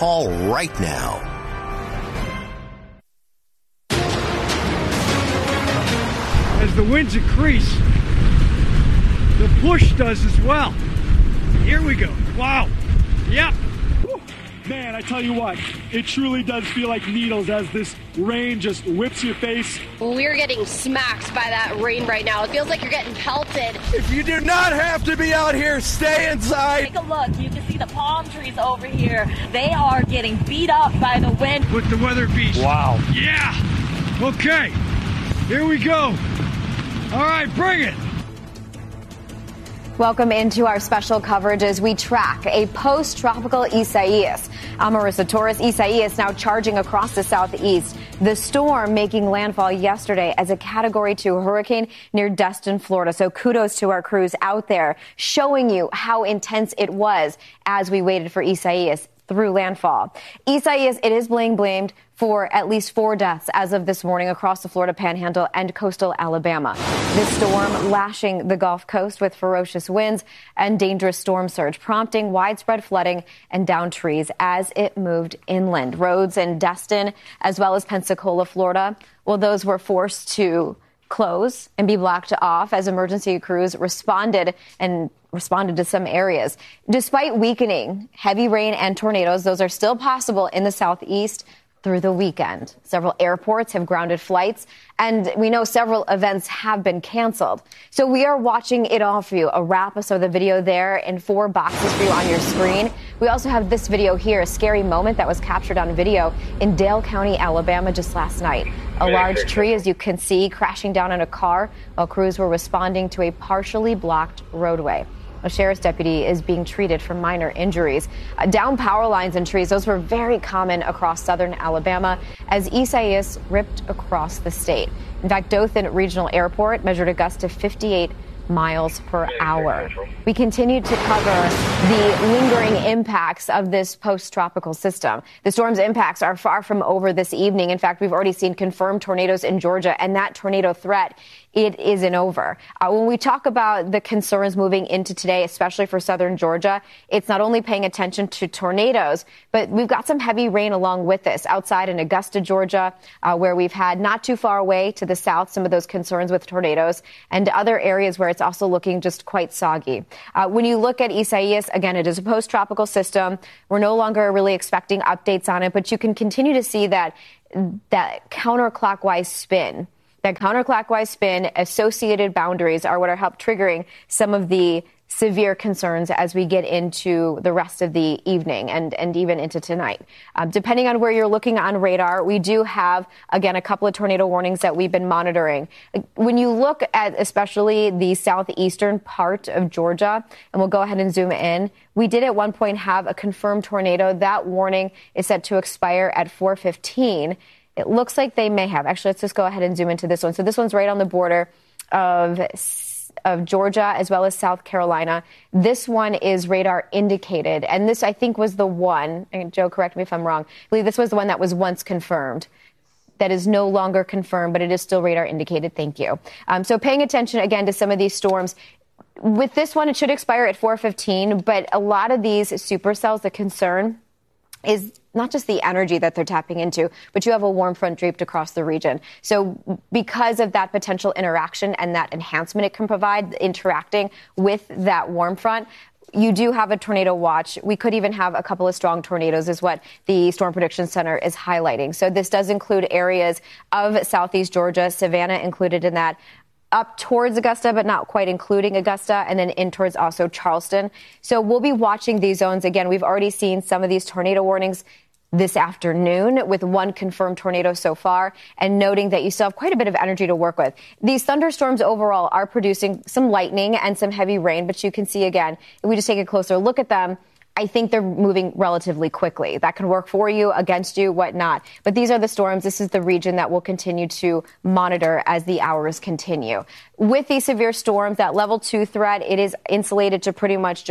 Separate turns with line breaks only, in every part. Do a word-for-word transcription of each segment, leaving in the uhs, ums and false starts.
Call right now.
As the winds increase, the push does as well. Here we go. Wow. Yep.
Man, I tell you what, it truly does feel like needles as this rain just whips your face.
We're getting smacked by that rain right now. It feels like you're getting pelted.
If you do not have to be out here, stay inside.
Take a look. You can see the palm trees over here. They are getting beat up by the wind.
With the weather beast.
Wow.
Yeah. Okay. Here we go. All right, bring it.
Welcome into our special coverage as we track a post-tropical Isaias. I'm Marissa Torres. Isaias now charging across the southeast. The storm making landfall yesterday as a Category two hurricane near Destin, Florida. So kudos to our crews out there showing you how intense it was as we waited for Isaias through landfall. Isaias, it is being blamed for at least four deaths as of this morning across the Florida Panhandle and coastal Alabama. This storm lashing the Gulf Coast with ferocious winds and dangerous storm surge, prompting widespread flooding and downed trees as it moved inland. Roads in Destin as well as Pensacola, Florida, well, those were forced to close and be blocked off as emergency crews responded and responded to some areas. Despite weakening, heavy rain and tornadoes, those are still possible in the southeast through the weekend. Several airports have grounded flights, and we know several events have been canceled. So we are watching it all for you. A wrap of some of the video there in four boxes for you on your screen. We also have this video here, a scary moment that was captured on video in Dale County, Alabama just last night. A large tree, as you can see, crashing down on a car while crews were responding to a partially blocked roadway. A sheriff's deputy is being treated for minor injuries. Uh, down power lines and trees, those were very common across southern Alabama as Isaias ripped across the state. In fact, Dothan Regional Airport measured a gust of fifty-eight miles per hour. We continue to cover the lingering impacts of this post-tropical system. The storm's impacts are far from over this evening. In fact, we've already seen confirmed tornadoes in Georgia, and that tornado threat, it isn't over. Uh, when we talk about the concerns moving into today, especially for southern Georgia, it's not only paying attention to tornadoes, but we've got some heavy rain along with this. Outside in Augusta, Georgia, uh, where we've had not too far away to the south some of those concerns with tornadoes, and other areas where it's also looking just quite soggy. Uh, when you look at Isaias, again, it is a post-tropical system. We're no longer really expecting updates on it, but you can continue to see that that counterclockwise spin. That counterclockwise spin, associated boundaries are what are help triggering some of the severe concerns as we get into the rest of the evening and, and even into tonight. Um, depending on where you're looking on radar, we do have, again, a couple of tornado warnings that we've been monitoring. When you look at especially the southeastern part of Georgia, and we'll go ahead and zoom in, we did at one point have a confirmed tornado. That warning is set to expire at four fifteen. It looks like they may have. Actually, let's just go ahead and zoom into this one. So this one's right on the border of of Georgia as well as South Carolina. This one is radar indicated. And this, I think, was the one, and Joe, correct me if I'm wrong, I believe this was the one that was once confirmed. That is no longer confirmed, but it is still radar indicated. Thank you. Um, so paying attention, again, to some of these storms. With this one, it should expire at four fifteen, but a lot of these supercells, the concern is not just the energy that they're tapping into, but you have a warm front draped across the region. So because of that potential interaction and that enhancement it can provide, interacting with that warm front, you do have a tornado watch. We could even have a couple of strong tornadoes is what the Storm Prediction Center is highlighting. So this does include areas of southeast Georgia, Savannah included in that, up towards Augusta, but not quite including Augusta, and then in towards also Charleston. So we'll be watching these zones. Again, we've already seen some of these tornado warnings this afternoon with one confirmed tornado so far, and noting that you still have quite a bit of energy to work with. These thunderstorms overall are producing some lightning and some heavy rain, but you can see again, if we just take a closer look at them, I think they're moving relatively quickly. That can work for you, against you, whatnot. But these are the storms. This is the region that we'll continue to monitor as the hours continue. With these severe storms, that level two threat, it is insulated to pretty much just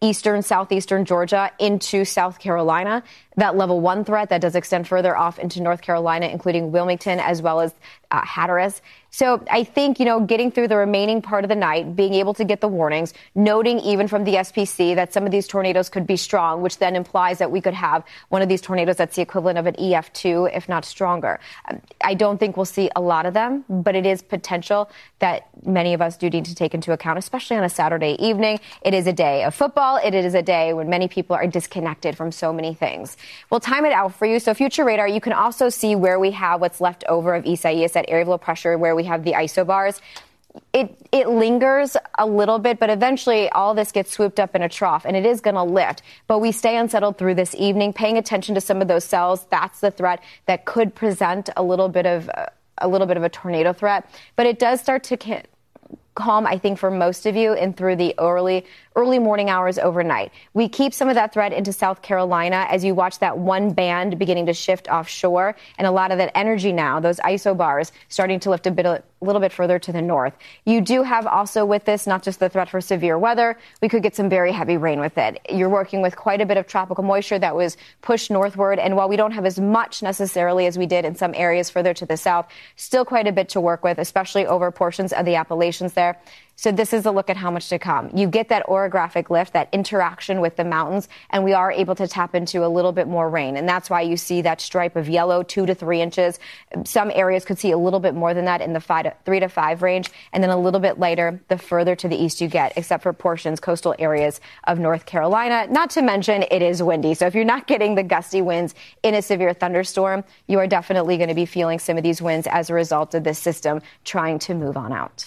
eastern, southeastern Georgia into South Carolina. That level one threat that does extend further off into North Carolina, including Wilmington as well as uh, Hatteras. So I think, you know, getting through the remaining part of the night, being able to get the warnings, noting even from the S P C that some of these tornadoes could be strong, which then implies that we could have one of these tornadoes that's the equivalent of an E F two, if not stronger. I don't think we'll see a lot of them, but it is potential that many of us do need to take into account, especially on a Saturday evening. It is a day of football. It is a day when many people are disconnected from so many things. We'll time it out for you. So Future Radar, you can also see where we have what's left over of Isaias, that area of low pressure where we have the isobars. It it lingers a little bit, but eventually all this gets swooped up in a trough, and it is going to lift. But we stay unsettled through this evening, paying attention to some of those cells. That's the threat that could present a little bit of uh, a little bit of a tornado threat. But it does start to ca- calm, I think, for most of you, and through the early early morning hours overnight. We keep some of that threat into South Carolina as you watch that one band beginning to shift offshore, and a lot of that energy now, those isobars, starting to lift a bit, a little bit further to the north. You do have also with this not just the threat for severe weather, we could get some very heavy rain with it. You're working with quite a bit of tropical moisture that was pushed northward, and while we don't have as much necessarily as we did in some areas further to the south, still quite a bit to work with, especially over portions of the Appalachians there. So this is a look at how much to come. You get that orographic lift, that interaction with the mountains, and we are able to tap into a little bit more rain. And that's why you see that stripe of yellow, two to three inches. Some areas could see a little bit more than that in the five to, three to five range, and then a little bit lighter the further to the east you get, except for portions, coastal areas of North Carolina. Not to mention it is windy. So if you're not getting the gusty winds in a severe thunderstorm, you are definitely going to be feeling some of these winds as a result of this system trying to move on out.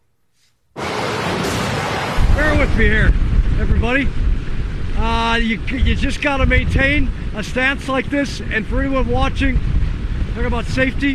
Bear with me here, everybody. Uh, you, you just got to maintain a stance like this, and for anyone watching, talk about safety.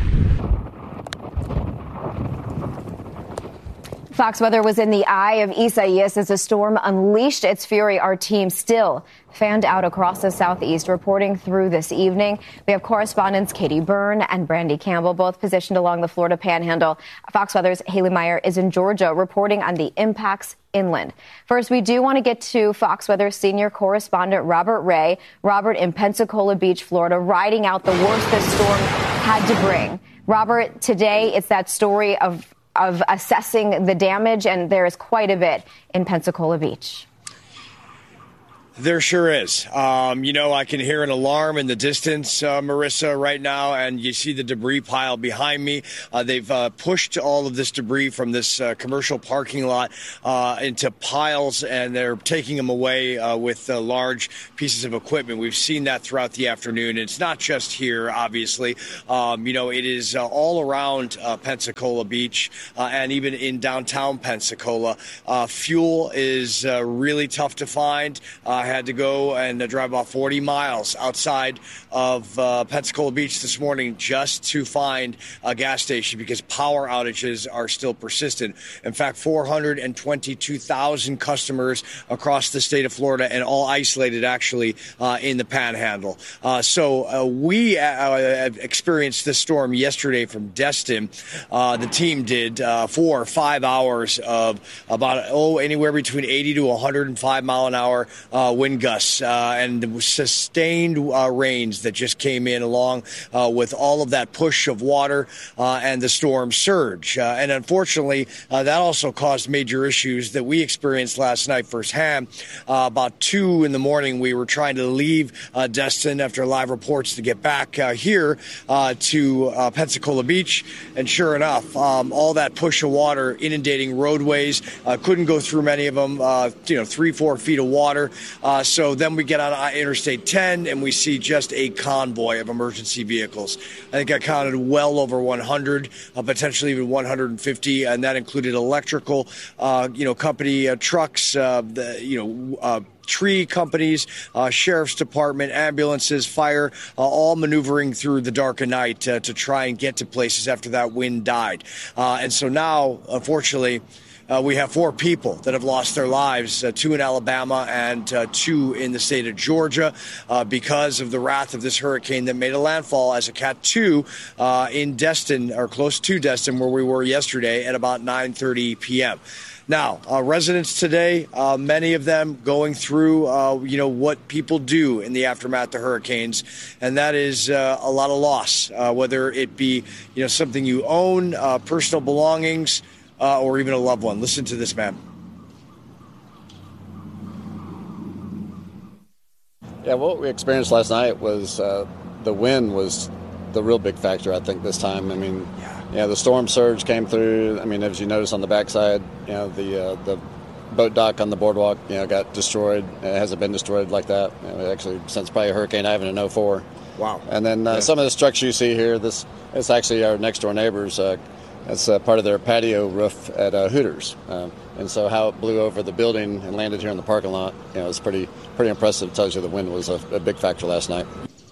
Fox weather was in the eye of Isaias as the storm unleashed its fury. Our team still fanned out across the southeast, reporting through this evening. We have correspondents Katie Byrne and Brandy Campbell, both positioned along the Florida Panhandle. Fox Weather's Haley Meyer is in Georgia, reporting on the impacts inland. First, we do want to get to Fox Weather senior correspondent Robert Ray. Robert in Pensacola Beach, Florida, riding out the worst this storm had to bring. Robert, today it's that story of of assessing the damage, and there is quite a bit in Pensacola Beach.
There sure is. Um, you know, I can hear an alarm in the distance, uh, Marissa, right now, and you see the debris pile behind me. Uh, they've uh, pushed all of this debris from this uh, commercial parking lot uh, into piles, and they're taking them away uh, with uh, large pieces of equipment. We've seen that throughout the afternoon. It's not just here, obviously. Um, you know, it is uh, all around uh, Pensacola Beach uh, and even in downtown Pensacola. Uh, fuel is uh, really tough to find. Uh, I had to go and uh, drive about forty miles outside of uh, Pensacola Beach this morning just to find a gas station because power outages are still persistent. In fact, four hundred twenty-two thousand customers across the state of Florida, and all isolated actually uh, in the Panhandle. Uh, so uh, we uh, experienced this storm yesterday from Destin. Uh, the team did uh, four or five hours of about, oh, anywhere between eighty to one hundred five mile an hour uh, wind gusts uh, and sustained uh, rains that just came in along uh, with all of that push of water uh, and the storm surge. Uh, and unfortunately, uh, that also caused major issues that we experienced last night firsthand. Uh, about two in the morning, we were trying to leave uh, Destin after live reports to get back uh, here uh, to uh, Pensacola Beach. And sure enough, um, all that push of water inundating roadways, uh, couldn't go through many of them, uh, you know, three, four feet of water. Uh, so then we get on Interstate ten and we see just a convoy of emergency vehicles. I think I counted well over one hundred, uh, potentially even one hundred fifty, and that included electrical, uh, you know, company uh, trucks, uh, the, you know, uh, tree companies, uh, sheriff's department, ambulances, fire, uh, all maneuvering through the dark of night uh, to try and get to places after that wind died. Uh, and so now, unfortunately, uh, we have four people that have lost their lives, uh, two in Alabama and uh, two in the state of Georgia, uh, because of the wrath of this hurricane that made a landfall as a Cat two uh, in Destin, or close to Destin, where we were yesterday at about nine thirty p.m. Now, uh, residents today, uh, many of them going through, uh, you know, what people do in the aftermath of hurricanes, and that is uh, a lot of loss, uh, whether it be, you know, something you own, uh, personal belongings, uh, or even a loved one. Listen to this man.
Yeah, what we experienced last night was uh, the wind was the real big factor, I think, this time. I mean, yeah. Yeah, the storm surge came through. I mean, as you notice on the backside, you know, the uh, the boat dock on the boardwalk, you know, got destroyed. It hasn't been destroyed like that, you know, actually, since probably Hurricane Ivan in oh four.
Wow.
And then uh, yeah. some of the structure you see here, this it's actually our next door neighbors. Uh, it's uh, part of their patio roof at uh, Hooters. Uh, and so how it blew over the building and landed here in the parking lot, you know, it's pretty pretty impressive. It tells you the wind was a, a big factor last night.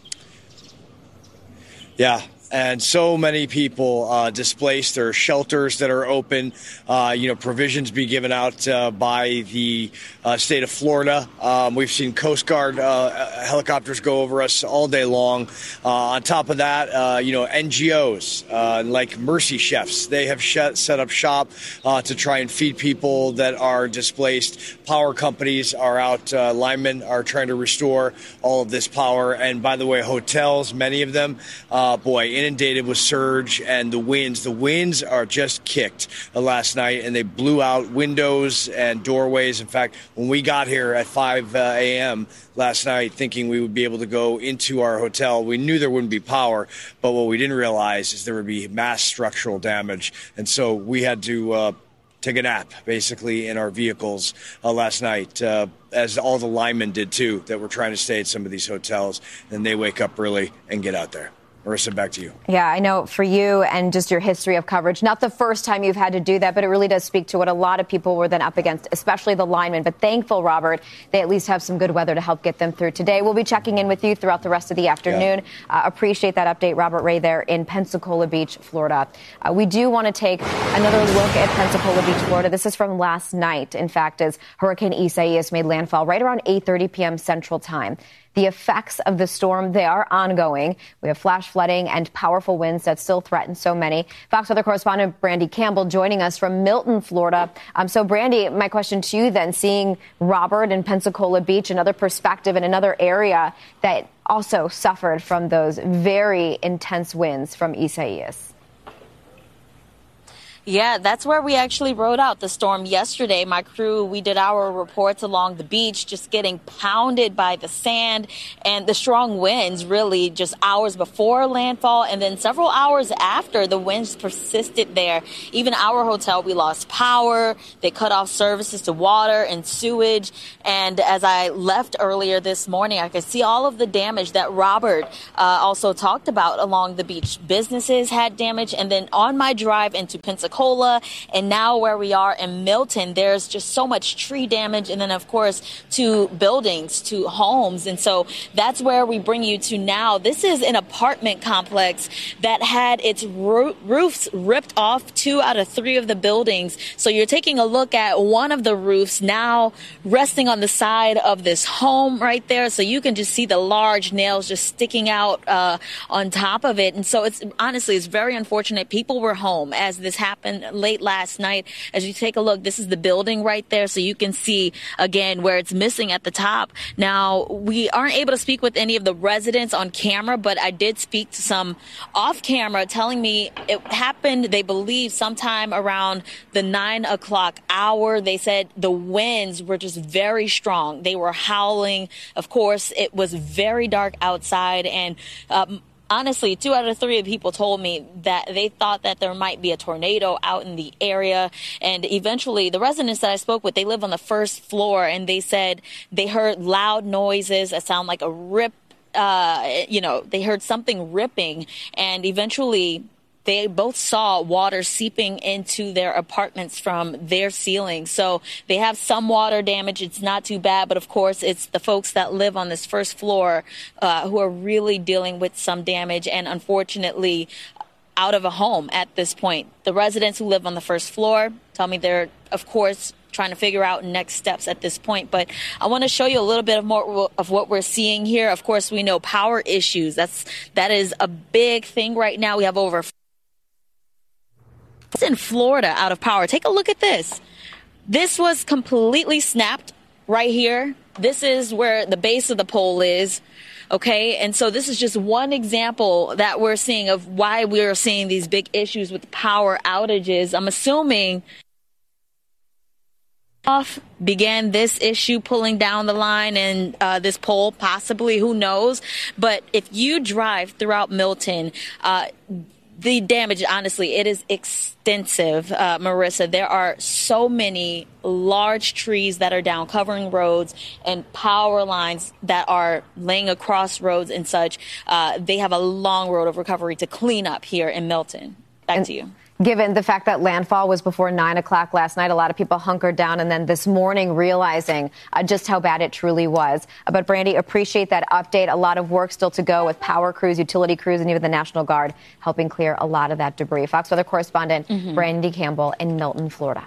Yeah. And so many people uh, displaced. There are shelters that are open. Uh, you know, provisions be given out uh, by the uh, state of Florida. Um, we've seen Coast Guard uh, helicopters go over us all day long. Uh, on top of that, uh, you know, N G Os uh, like Mercy Chefs, they have sh- set up shop uh, to try and feed people that are displaced. Power companies are out. Uh, linemen are trying to restore all of this power. And by the way, hotels, many of them, uh, boy, inundated with surge and the winds. The winds are just kicked uh, last night, and they blew out windows and doorways. In fact, when we got here at five a.m. last night thinking we would be able to go into our hotel, we knew there wouldn't be power, but what we didn't realize is there would be mass structural damage. And so we had to uh, take a nap, basically, in our vehicles uh, last night, uh, as all the linemen did, too, that were trying to stay at some of these hotels. And they wake up early and get out there. Marissa, back to you.
Yeah, I know for you and just your history of coverage, not the first time you've had to do that, but it really does speak to what a lot of people were then up against, especially the linemen. But thankful, Robert, they at least have some good weather to help get them through today. We'll be checking in with you throughout the rest of the afternoon. Yeah. Uh, appreciate that update, Robert Ray, there in Pensacola Beach, Florida. Uh, we do want to take another look at Pensacola Beach, Florida. This is from last night, in fact, as Hurricane Isaias made landfall right around eight thirty p.m. Central Time. The effects of the storm, they are ongoing. We have flash flooding and powerful winds that still threaten so many. Fox Weather correspondent Brandy Campbell joining us from Milton, Florida. Um, so, Brandy, my question to you then, seeing Robert in Pensacola Beach, another perspective in another area that also suffered from those very intense winds from Isaias.
Yeah, that's where we actually rode out the storm yesterday. My crew, we did our reports along the beach, just getting pounded by the sand and the strong winds, really just hours before landfall. And then several hours after, the winds persisted there. Even our hotel, we lost power. They cut off services to water and sewage. And as I left earlier this morning, I could see all of the damage that Robert uh, also talked about along the beach. Businesses had damage. And then on my drive into Pensacola, and now where we are in Milton, there's just so much tree damage, and then of course to buildings, to homes. And so that's where we bring you to now. This is an apartment complex that had its ro- roofs ripped off, two out of three of the buildings. So you're taking a look at one of the roofs now resting on the side of this home right there. So you can just see the large nails just sticking out uh, on top of it. And so it's honestly, it's very unfortunate. People were home as this happened late last night. As you take a look, this is the building right there. So you can see again where it's missing at the top. Now, we aren't able to speak with any of the residents on camera, but I did speak to some off camera telling me it happened, they believe, sometime around the nine o'clock hour. They said the winds were just very strong. They were howling. Of course, it was very dark outside, and um, honestly, two out of three of people told me that they thought that there might be a tornado out in the area. And eventually, the residents that I spoke with, they live on the first floor, and they said they heard loud noises that sound like a rip. Uh, you know, they heard something ripping, and eventually they both saw water seeping into their apartments from their ceiling. So they have some water damage. It's not too bad. But, of course, it's the folks that live on this first floor uh, who are really dealing with some damage. And unfortunately, out of a home at this point. The residents who live on the first floor tell me they're, of course, trying to figure out next steps at this point. But I want to show you a little bit of more of what we're seeing here. Of course, we know power issues. That's that is a big thing right now. We have over it's in Florida out of power. Take a look at this. This was completely snapped right here. This is where the base of the pole is. OK, and so this is just one example that we're seeing of why we're seeing these big issues with power outages. I'm assuming off began this issue pulling down the line and uh, this pole, possibly, who knows. But if you drive throughout Milton, uh, the damage, honestly, it is extensive, uh, Marissa. There are so many large trees that are down covering roads and power lines that are laying across roads and such. Uh, they have a long road of recovery to clean up here in Milton. Back and- to you.
Given the fact that landfall was before nine o'clock last night, a lot of people hunkered down and then this morning realizing uh, just how bad it truly was. Uh, but, Brandy, appreciate that update. A lot of work still to go with power crews, utility crews, and even the National Guard helping clear a lot of that debris. Fox Weather correspondent mm-hmm. Brandy Campbell in Milton, Florida.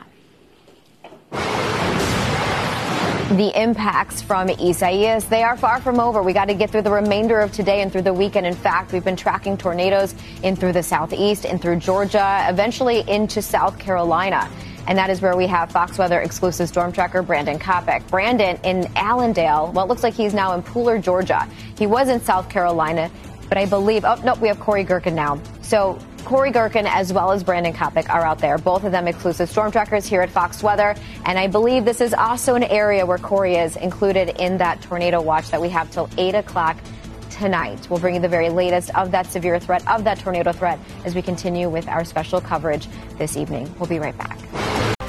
The impacts from Isaias, they are far from over. We got to get through the remainder of today and through the weekend. In fact, we've been tracking tornadoes in through the southeast and through Georgia, eventually into South Carolina. And that is where we have Fox Weather exclusive storm tracker Brandon Kopic. Brandon in Allendale, well, it looks like he's now in Pooler, Georgia. He was in South Carolina, but I believe, oh, no, we have Corey Gerken now. So Corey Gerken as well as Brandon Kopic are out there, both of them exclusive storm trackers here at Fox Weather. And I believe this is also an area where Corey is included in that tornado watch that we have till eight o'clock tonight. We'll bring you the very latest of that severe threat, of that tornado threat, as we continue with our special coverage this evening. We'll be right back.